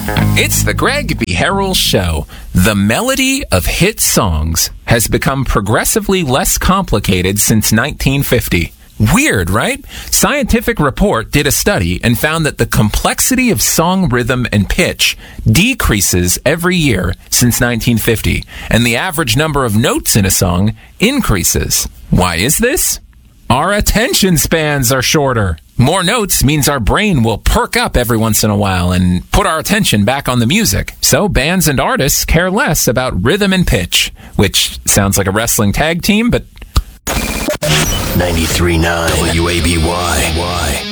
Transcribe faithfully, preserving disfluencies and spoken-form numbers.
It's the Greg B. Harrell Show. The melody of hit songs has become progressively less complicated since nineteen fifty. Weird, right? Scientific Report did a study and found that the complexity of song rhythm and pitch decreases every year since nineteen fifty, and the average number of notes in a song increases. Why is this? Our attention spans are shorter. More notes means our brain will perk up every once in a while and put our attention back on the music. So bands and artists care less about rhythm and pitch, which sounds like a wrestling tag team, but ninety-three point nine W A B Y.